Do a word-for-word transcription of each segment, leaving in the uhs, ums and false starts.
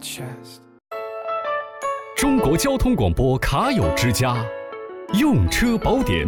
中国交通广播卡友之家，用车宝典。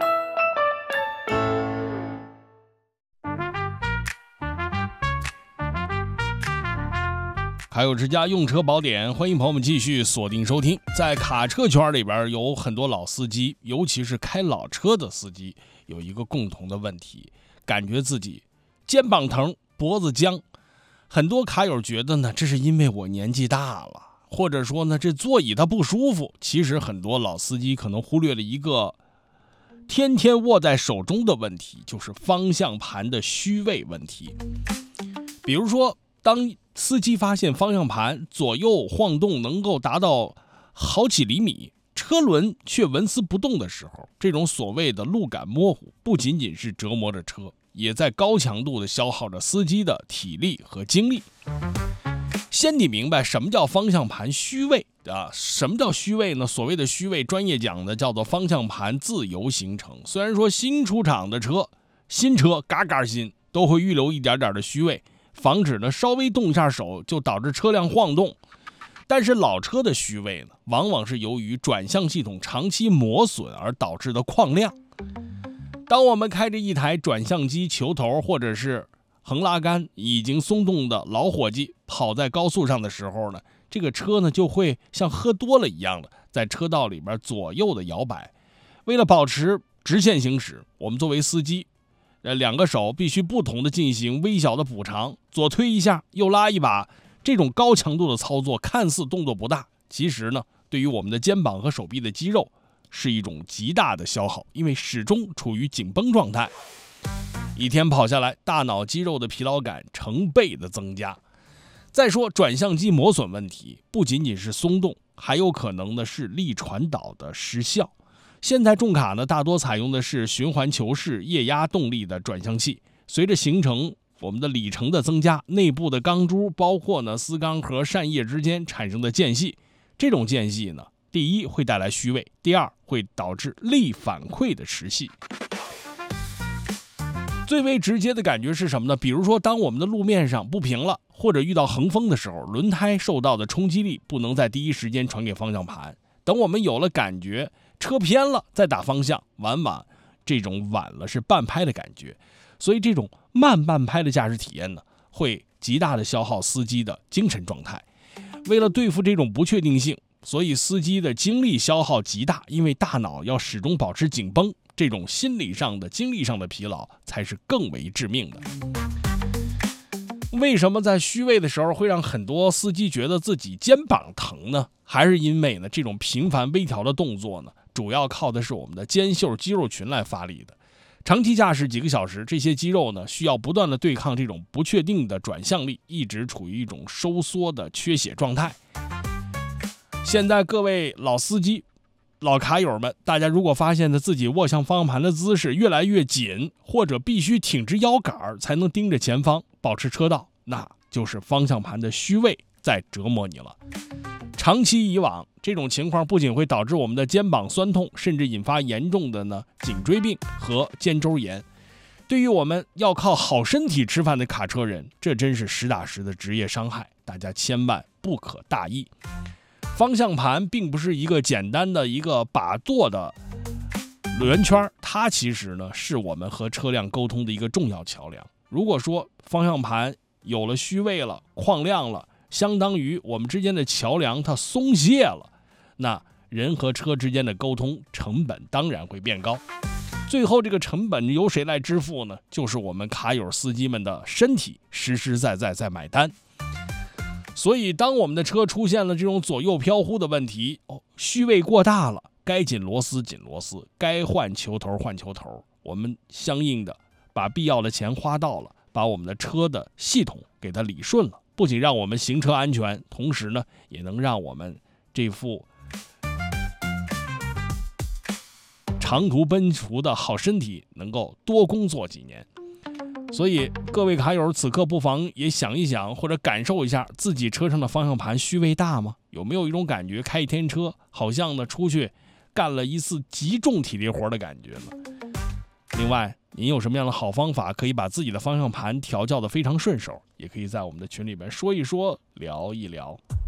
卡友之家用车宝典，欢迎朋友们继续锁定收听。在卡车圈里边有很多老司机，尤其是开老车的司机，有一个共同的问题，感觉自己肩膀疼，脖子僵。很多卡友觉得呢，这是因为我年纪大了，或者说呢，这座椅它不舒服。其实很多老司机可能忽略了一个天天握在手中的问题，就是方向盘的虚位问题。比如说，当司机发现方向盘左右晃动能够达到好几厘米，车轮却纹丝不动的时候，这种所谓的路感模糊，不仅仅是折磨着车，也在高强度的消耗着司机的体力和精力。先得明白什么叫方向盘虚位啊？什么叫虚位呢？所谓的虚位，专业讲的叫做方向盘自由行程。虽然说新出厂的车，新车嘎嘎新，都会预留一点点的虚位，防止呢稍微动一下手就导致车辆晃动。但是老车的虚位呢，往往是由于转向系统长期磨损而导致的矿量。当我们开着一台转向机球头或者是横拉杆已经松动的老伙计跑在高速上的时候呢，这个车呢就会像喝多了一样的在车道里边左右的摇摆。为了保持直线行驶，我们作为司机呃，两个手必须不同的进行微小的补偿，左推一下，右拉一把。这种高强度的操作看似动作不大，其实呢，对于我们的肩膀和手臂的肌肉是一种极大的消耗，因为始终处于紧绷状态。一天跑下来，大脑肌肉的疲劳感成倍的增加。再说转向机磨损问题，不仅仅是松动，还有可能的是力传导的失效。现在重卡呢，大多采用的是循环球式液压动力的转向器。随着行程我们的里程的增加，内部的钢珠包括呢丝钢和扇叶之间产生的间隙，这种间隙呢，第一会带来虚位，第二会导致力反馈的迟细。最为直接的感觉是什么呢？比如说，当我们的路面上不平了，或者遇到横风的时候，轮胎受到的冲击力不能在第一时间传给方向盘，等我们有了感觉车偏了再打方向，往往这种晚了是半拍的感觉。所以这种慢半拍的驾驶体验呢，会极大的消耗司机的精神状态。为了对付这种不确定性，所以司机的精力消耗极大，因为大脑要始终保持紧绷，这种心理上的精力上的疲劳才是更为致命的。为什么在虚位的时候会让很多司机觉得自己肩膀疼呢？还是因为呢这种频繁微调的动作呢，主要靠的是我们的肩袖肌肉群来发力的。长期驾驶几个小时，这些肌肉呢需要不断的对抗这种不确定的转向力，一直处于一种收缩的缺血状态。现在各位老司机老卡友们，大家如果发现自己握向方向盘的姿势越来越紧，或者必须挺直腰杆才能盯着前方保持车道，那就是方向盘的虚位在折磨你了。长期以往，这种情况不仅会导致我们的肩膀酸痛，甚至引发严重的呢颈椎病和肩周炎。对于我们要靠好身体吃饭的卡车人，这真是实打实的职业伤害，大家千万不可大意。方向盘并不是一个简单的一个把舵的圆圈，它其实呢是我们和车辆沟通的一个重要桥梁。如果说方向盘有了虚位了，矿亮了，相当于我们之间的桥梁它松懈了，那人和车之间的沟通成本当然会变高。最后这个成本由谁来支付呢？就是我们卡友司机们的身体实实在在在买单。所以当我们的车出现了这种左右飘忽的问题，哦，虚位过大了，该紧螺丝紧螺丝，该换球头换球头，我们相应的把必要的钱花到了，把我们的车的系统给它理顺了，不仅让我们行车安全，同时呢也能让我们这副长途奔赴的好身体能够多工作几年。所以各位卡友此刻不妨也想一想，或者感受一下自己车上的方向盘虚位大吗？有没有一种感觉，开一天车好像呢出去干了一次极重体力活的感觉呢？另外您有什么样的好方法可以把自己的方向盘调教得非常顺手，也可以在我们的群里面说一说聊一聊。